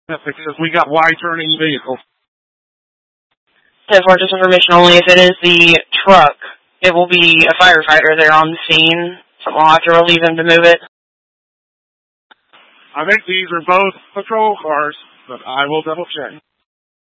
because we got wide-turning vehicles. 10-4, just information only. If it is the truck, it will be a firefighter there on the scene. Someone will have to relieve him to move it. I think these are both patrol cars, but I will double check.